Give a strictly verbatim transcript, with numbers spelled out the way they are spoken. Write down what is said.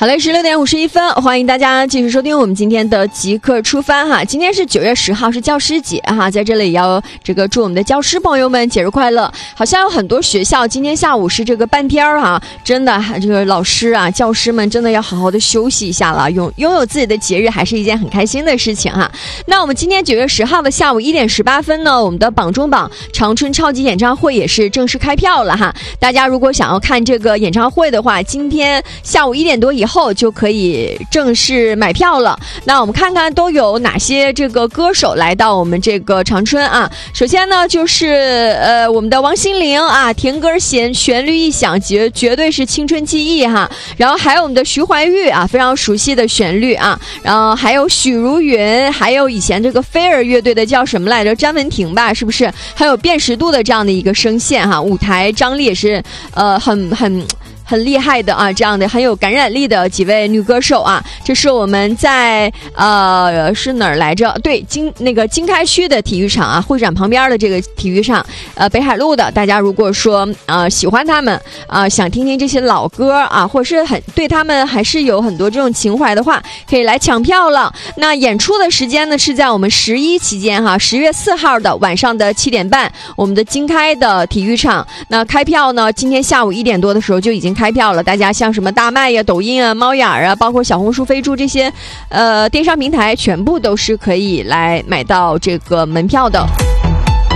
好嘞，十六点五十一分，欢迎大家继续收听我们今天的即刻出发哈。今天是九月十号，是教师节哈，在这里也要这个祝我们的教师朋友们节日快乐。好像有很多学校今天下午是这个半天儿哈，真的这个老师啊、教师们真的要好好的休息一下了，拥拥有自己的节日还是一件很开心的事情哈。那我们今天九月十号的下午一点十八分呢，我们的榜中榜长春超级演唱会也是正式开票了哈。大家如果想要看这个演唱会的话，今天下午一点多以后就可以正式买票了。那我们看看都有哪些这个歌手来到我们这个长春啊。首先呢就是呃我们的王心凌啊，甜歌弦旋律一响绝绝对是青春记忆哈。然后还有我们的徐怀钰啊，非常熟悉的旋律啊。然后还有许茹芸，还有以前这个飞儿乐队的叫什么来着，詹雯婷吧，是不是？还有辨识度的这样的一个声线哈，舞台张力也是呃很很很厉害的啊，这样的很有感染力的几位女歌手啊。这是我们在呃是哪儿来着？对，经那个经开区的体育场啊，会展旁边的这个体育场，呃北海路的。大家如果说呃喜欢他们啊、呃，想听听这些老歌啊，或者是很对他们还是有很多这种情怀的话，可以来抢票了。那演出的时间呢是在我们十一期间哈，十月四号的晚上的七点半，我们的经开的体育场。那开票呢，今天下午一点多的时候就已经开票了。大家像什么大麦呀、抖音啊、猫眼啊，包括小红书、飞猪这些呃电商平台，全部都是可以来买到这个门票的。